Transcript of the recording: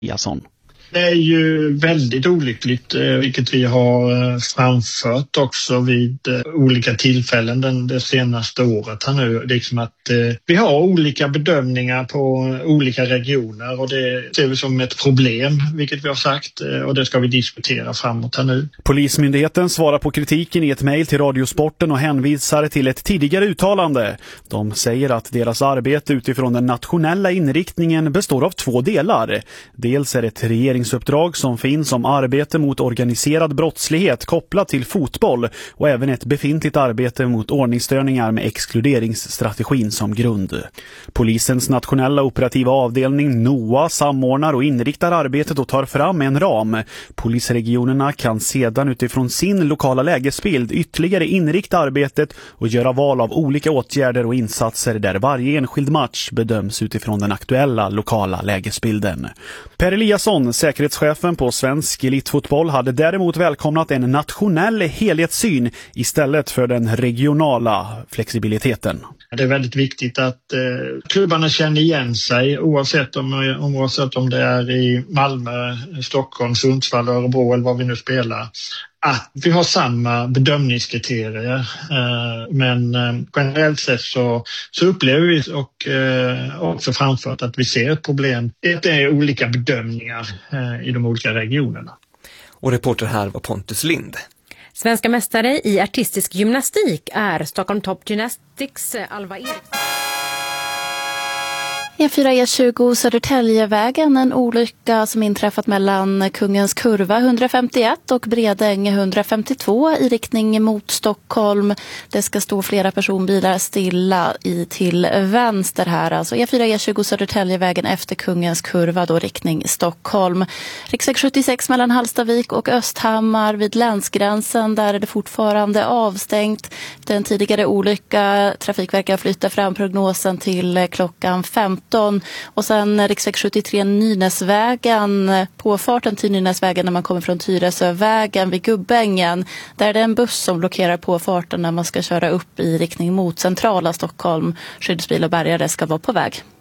Jason. Det är ju väldigt olyckligt, vilket vi har framfört också vid olika tillfällen det senaste året här nu. Liksom att vi har olika bedömningar på olika regioner och det ser vi som ett problem, vilket vi har sagt, och det ska vi diskutera framåt här nu. Polismyndigheten svarar på kritiken i ett mejl till Radiosporten och hänvisar till ett tidigare uttalande. De säger att deras arbete utifrån den nationella inriktningen består av 2 delar. Dels är det ett regeringsuppdrag som finns om arbete mot organiserad brottslighet kopplat till fotboll och även ett befintligt arbete mot ordningsstörningar med exkluderingsstrategin som grund. Polisens nationella operativa avdelning NOA samordnar och inriktar arbetet och tar fram en ram. Polisregionerna kan sedan utifrån sin lokala lägesbild ytterligare inrikta arbetet och göra val av olika åtgärder och insatser där varje enskild match bedöms utifrån den aktuella lokala lägesbilden. Per Eliasson, säkerhetschefen på svensk elitfotboll, hade däremot välkomnat en nationell helhetssyn istället för den regionala flexibiliteten. Det är väldigt viktigt att klubbarna känner igen sig oavsett om det är i Malmö, Stockholm, Sundsvall, Örebro eller vad vi nu spelar. Att vi har samma bedömningskriterier, men generellt sett så upplever vi och också framfört att vi ser ett problem. Det är olika bedömningar i de olika regionerna. Och reporter här var Pontus Lind. Svenska mästare i artistisk gymnastik är Stockholm Top Gymnastics Alva Eriksson. E4E20 Södertäljevägen, en olycka som inträffat mellan Kungens Kurva 151 och Bredäng 152 i riktning mot Stockholm. Det ska stå flera personbilar stilla till vänster här. Alltså E4E20 Södertäljevägen efter Kungens Kurva då riktning Stockholm. Riksväg 76 mellan Hallstavik och Östhammar vid länsgränsen, där är det fortfarande avstängt. Den tidigare olycka, Trafikverket flyttar fram prognosen till klockan 15. Och sen riksväg 73 Nynäsvägen, påfarten till Nynäsvägen när man kommer från Tyresövägen vid Gubbängen. Där är det en buss som blockerar påfarten när man ska köra upp i riktning mot centrala Stockholm. Skyddsbil och bärgare ska vara på väg.